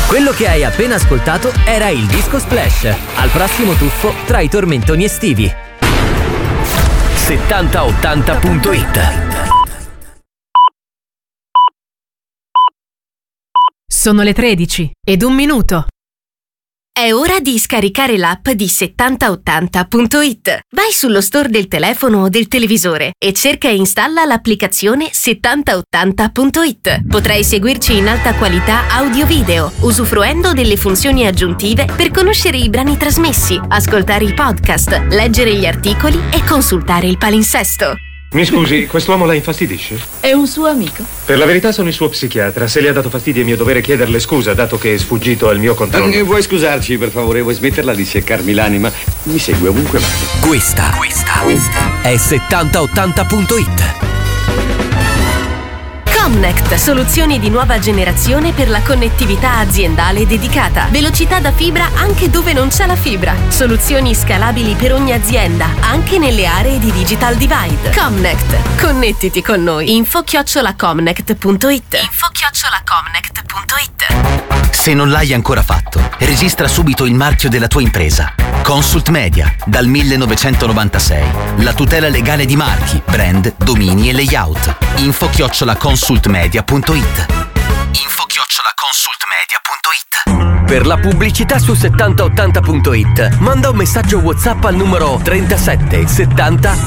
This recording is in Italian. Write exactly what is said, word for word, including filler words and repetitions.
Quello che hai appena ascoltato era il Disco Splash. Al prossimo tuffo tra i tormentoni estivi. settanta ottanta punto it. Sono le tredici ed un minuto. È ora di scaricare l'app di settanta ottanta punto it. Vai sullo store del telefono o del televisore e cerca e installa l'applicazione settanta ottanta punto it. Potrai seguirci in alta qualità audio-video, usufruendo delle funzioni aggiuntive per conoscere i brani trasmessi, ascoltare i podcast, leggere gli articoli e consultare il palinsesto. Mi scusi, quest'uomo la infastidisce? È un suo amico? Per la verità sono il suo psichiatra. Se le ha dato fastidio è mio dovere chiederle scusa, dato che è sfuggito al mio controllo. Eh, vuoi scusarci, per favore? Vuoi smetterla di seccarmi l'anima? Mi segue ovunque vado. Questa, questa, questa è settanta ottanta punto it. Comnect, soluzioni di nuova generazione per la connettività aziendale dedicata. Velocità da fibra anche dove non c'è la fibra. Soluzioni scalabili per ogni azienda, anche nelle aree di digital divide. Comnect, connettiti con noi. Info chiocciola comnect punto it. Info chiocciola comnect punto it. Se non l'hai ancora fatto, registra subito il marchio della tua impresa. Consult Media, dal millenovecentonovantasei. La tutela legale di marchi, brand, domini e layout. Info chiocciola consultmedia punto it. Info chiocciola consultmedia punto it. Per la pubblicità su settanta ottanta punto it manda un messaggio WhatsApp al numero trentasette settanta